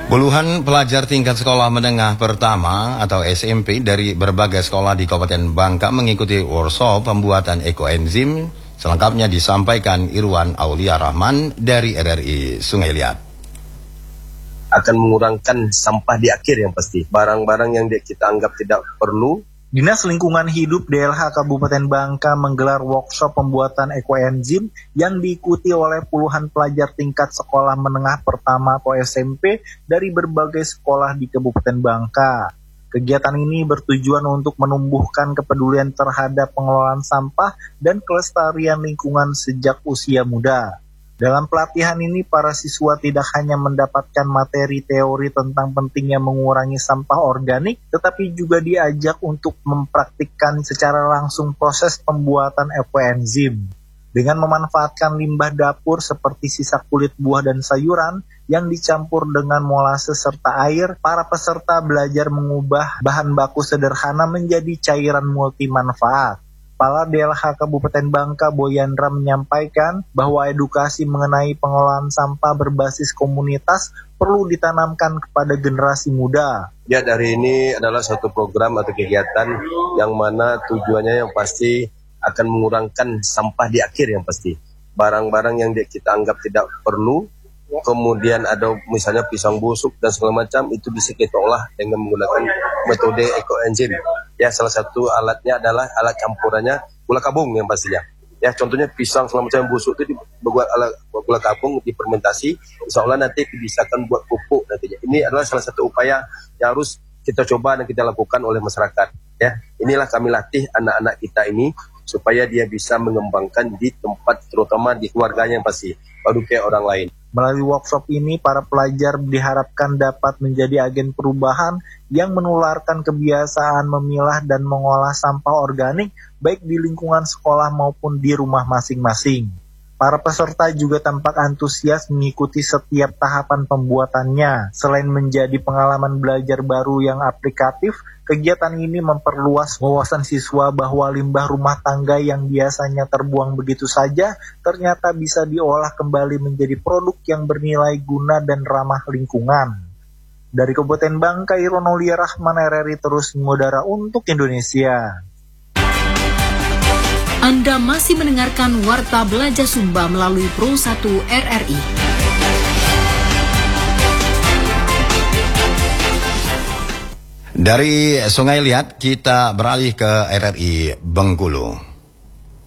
Puluhan pelajar tingkat sekolah menengah pertama atau SMP dari berbagai sekolah di Kabupaten Bangka mengikuti workshop pembuatan ekoenzim. Selengkapnya disampaikan Irwan Aulia Rahman dari RRI Sungai Liat. Akan mengurangkan sampah di akhir yang pasti. Barang-barang yang kita anggap tidak perlu. Dinas Lingkungan Hidup DLH Kabupaten Bangka menggelar workshop pembuatan ekoenzim yang diikuti oleh puluhan pelajar tingkat sekolah menengah pertama atau SMP dari berbagai sekolah di Kabupaten Bangka. Kegiatan ini bertujuan untuk menumbuhkan kepedulian terhadap pengelolaan sampah dan kelestarian lingkungan sejak usia muda. Dalam pelatihan ini, para siswa tidak hanya mendapatkan materi teori tentang pentingnya mengurangi sampah organik, tetapi juga diajak untuk mempraktikkan secara langsung proses pembuatan ekoenzim. Dengan memanfaatkan limbah dapur seperti sisa kulit buah dan sayuran yang dicampur dengan molase serta air, para peserta belajar mengubah bahan baku sederhana menjadi cairan multimanfaat. Kepala DLH Kabupaten Bangka Boyandra menyampaikan bahwa edukasi mengenai pengelolaan sampah berbasis komunitas perlu ditanamkan kepada generasi muda. Ya, dari ini adalah suatu program atau kegiatan yang mana tujuannya yang pasti akan mengurangkan sampah di akhir yang pasti. Barang-barang yang kita anggap tidak perlu, kemudian ada misalnya pisang busuk dan segala macam, itu bisa kita olah dengan menggunakan metode ekoenzim. Ya, salah satu alatnya adalah alat campurannya gula kabung yang pastinya. Ya, contohnya pisang segala macam busuk itu dibuat alat gula kabung, difermentasi, insya Allah nanti bisa akan buat pupuk nantinya. Ini adalah salah satu upaya yang harus kita coba dan kita lakukan oleh masyarakat. Ya, inilah kami latih anak-anak kita ini supaya dia bisa mengembangkan di tempat, terutama di keluarganya yang pasti, baru kayak orang lain. Melalui workshop ini, para pelajar diharapkan dapat menjadi agen perubahan yang menularkan kebiasaan memilah dan mengolah sampah organik baik di lingkungan sekolah maupun di rumah masing-masing. Para peserta juga tampak antusias mengikuti setiap tahapan pembuatannya. Selain menjadi pengalaman belajar baru yang aplikatif, kegiatan ini memperluas wawasan siswa bahwa limbah rumah tangga yang biasanya terbuang begitu saja ternyata bisa diolah kembali menjadi produk yang bernilai guna dan ramah lingkungan. Dari Kabupaten Bangka, Irwan Aulia Rahman, RRI terus mengudara untuk Indonesia. Anda masih mendengarkan Warta Belajar Sumba melalui Pro 1 RRI. Dari Sungai Liat kita beralih ke RRI Bengkulu.